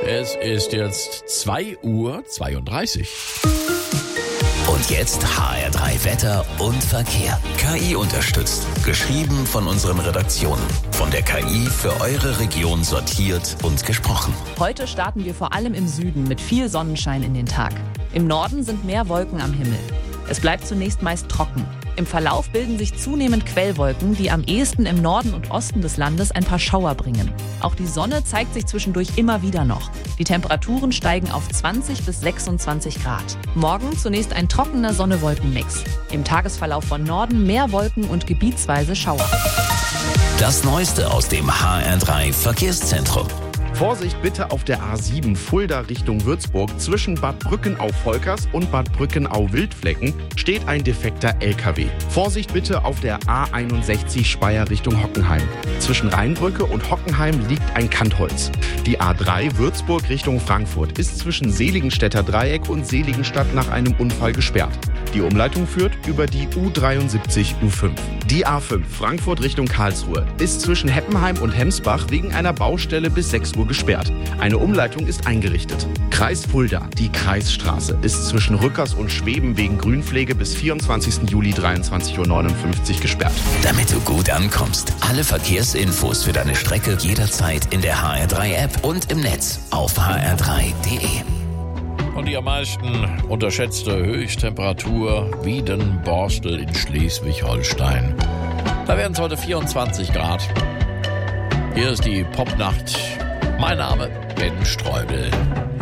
Es ist jetzt 2:32 Uhr. Und jetzt HR3 Wetter und Verkehr. KI unterstützt. Geschrieben von unseren Redaktionen. Von der KI für eure Region sortiert und gesprochen. Heute starten wir vor allem im Süden mit viel Sonnenschein in den Tag. Im Norden sind mehr Wolken am Himmel. Es bleibt zunächst meist trocken. Im Verlauf bilden sich zunehmend Quellwolken, die am ehesten im Norden und Osten des Landes ein paar Schauer bringen. Auch die Sonne zeigt sich zwischendurch immer wieder noch. Die Temperaturen steigen auf 20 bis 26 Grad. Morgen zunächst ein trockener Sonne-Wolken-Mix. Im Tagesverlauf von Norden mehr Wolken und gebietsweise Schauer. Das Neueste aus dem HR3 Verkehrszentrum. Vorsicht bitte auf der A7 Fulda Richtung Würzburg. Zwischen Bad Brückenau-Volkers und Bad Brückenau-Wildflecken steht ein defekter LKW. Vorsicht bitte auf der A61 Speyer Richtung Hockenheim. Zwischen Rheinbrücke und Hockenheim liegt ein Kantholz. Die A3 Würzburg Richtung Frankfurt ist zwischen Seligenstädter Dreieck und Seligenstadt nach einem Unfall gesperrt. Die Umleitung führt über die U73 U5. Die A5 Frankfurt Richtung Karlsruhe ist zwischen Heppenheim und Hemsbach wegen einer Baustelle bis 6 Uhr gesperrt. Eine Umleitung ist eingerichtet. Kreis Fulda, die Kreisstraße, ist zwischen Rückers und Schweben wegen Grünpflege bis 24. Juli 23:59 Uhr gesperrt. Damit du gut ankommst. Alle Verkehrsinfos für deine Strecke jederzeit in der HR3-App und im Netz auf hr3.de. Und die am meisten unterschätzte Höchsttemperatur Wiedenborstel in Schleswig-Holstein. Da werden es heute 24 Grad. Hier ist die Popnacht. Mein Name Ben Streubel.